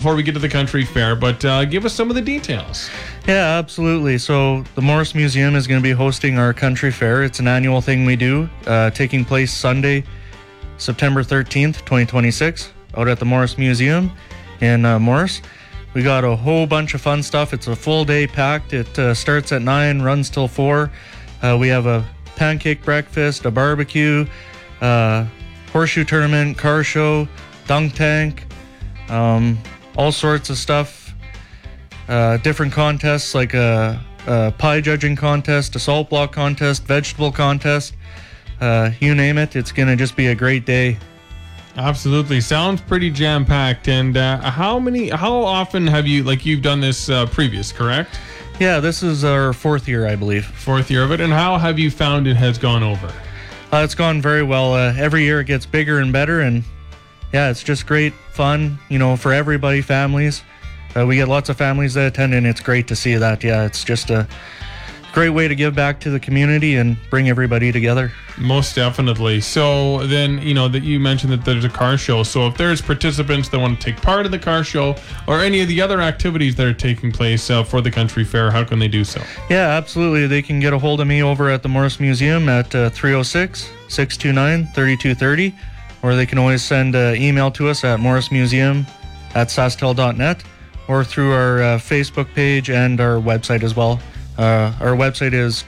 before we get to the country fair, but give us some of the details. Yeah, absolutely. So the Morris Museum is going to be hosting our country fair. It's an annual thing we do, taking place Sunday, September 13th, 2026, out at the Morris Museum in Morris. We got a whole bunch of fun stuff. It's a full day packed. It starts at 9, runs till 4. We have a pancake breakfast, a barbecue, horseshoe tournament, car show, dunk tank, all sorts of stuff. Different contests like a pie judging contest, a salt block contest, vegetable contest. You name it. It's going to just be a great day. Absolutely. Sounds pretty jam-packed. And how often have you've done this previous, correct? Yeah, this is our 4th year, I believe. 4th year of it. And how have you found it has gone over? It's gone very well. Every year it gets bigger and better. And yeah, it's just great fun, for everybody, families. We get lots of families that attend, and it's great to see that. Yeah, it's just a great way to give back to the community and bring everybody together. Most definitely. So then, that you mentioned that there's a car show. So if there's participants that want to take part in the car show or any of the other activities that are taking place for the country fair, how can they do so? Yeah, absolutely. They can get a hold of me over at the Morris Museum at 306-629-3230, or they can always send an email to us at morrismuseum@sastel.net, or through our Facebook page and our website as well. Our website is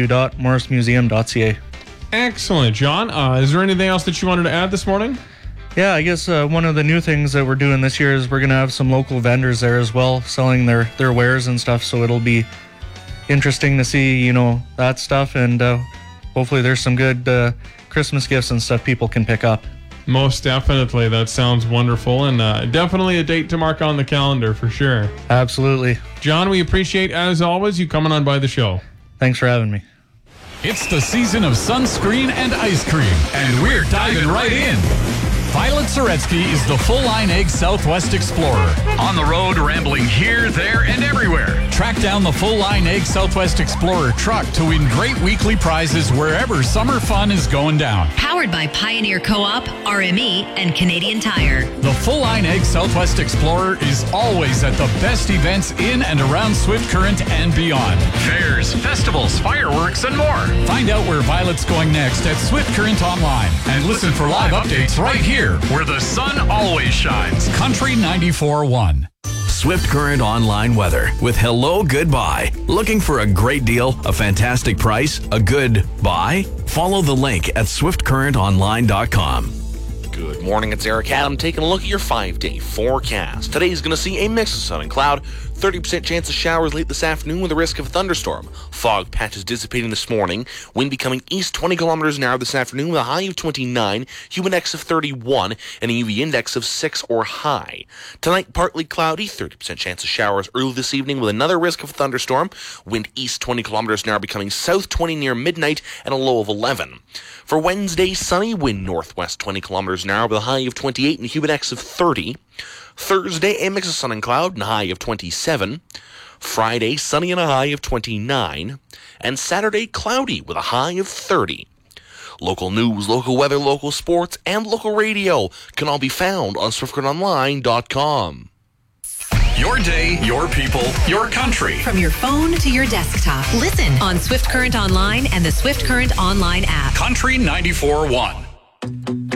www.morrismuseum.ca. Excellent, John. Is there anything else that you wanted to add this morning? Yeah, I guess one of the new things that we're doing this year is we're going to have some local vendors there as well, selling their wares and stuff. So it'll be interesting to see, that stuff. And hopefully there's some good Christmas gifts and stuff people can pick up. Most definitely. That sounds wonderful, and definitely a date to mark on the calendar for sure. Absolutely. John, we appreciate, as always, you coming on by the show. Thanks for having me. It's the season of sunscreen and ice cream, and we're diving right in. Violet Soretsky is the full-line Egg Southwest Explorer. On the road, rambling here, there, and everywhere. Track down the full-line Egg Southwest Explorer truck to win great weekly prizes wherever summer fun is going down. Powered by Pioneer Co-op, RME, and Canadian Tire. The full-line Egg Southwest Explorer is always at the best events in and around Swift Current and beyond. Fairs, festivals, fireworks, and more. Find out where Violet's going next at Swift Current Online. And listen for live updates right here, where the sun always shines. Country 94.1. Swift Current Online weather with Hello Goodbye. Looking for a great deal, a fantastic price, a good buy? Follow the link at swiftcurrentonline.com. Good morning, it's Eric Adam taking a look at your 5-day forecast. Today's going to see a mix of sun and cloud, 30% chance of showers late this afternoon with a risk of a thunderstorm. Fog patches dissipating this morning, wind becoming east 20 kilometers an hour this afternoon with a high of 29, humid index of 31, and a UV index of 6 or high. Tonight, partly cloudy, 30% chance of showers early this evening with another risk of a thunderstorm, wind east 20 kilometers an hour becoming south 20 near midnight, and a low of 11. For Wednesday, sunny, wind northwest 20 kilometers an hour with a high of 28 and a humid index of 30. Thursday, a mix of sun and cloud and a high of 27. Friday, sunny and a high of 29. And Saturday, cloudy with a high of 30. Local news, local weather, local sports, and local radio can all be found on SwiftCurrentOnline.com. Your day, your people, your country. From your phone to your desktop. Listen on Swift Current Online and the Swift Current Online app. Country 94.1.